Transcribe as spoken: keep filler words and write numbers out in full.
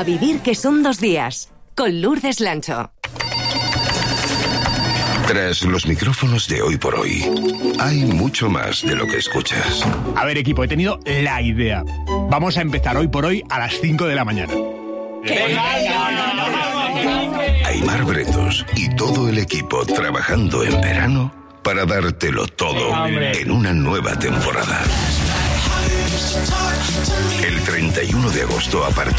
A vivir que son dos días, con Lourdes Lancho. Tras los micrófonos de Hoy por Hoy, hay mucho más de lo que escuchas. A ver, equipo, he tenido la idea. Vamos a empezar Hoy por Hoy a las cinco de la mañana. Aimar Bretos y todo el equipo trabajando en verano para dártelo todo en una nueva temporada. El treinta y uno de agosto a partir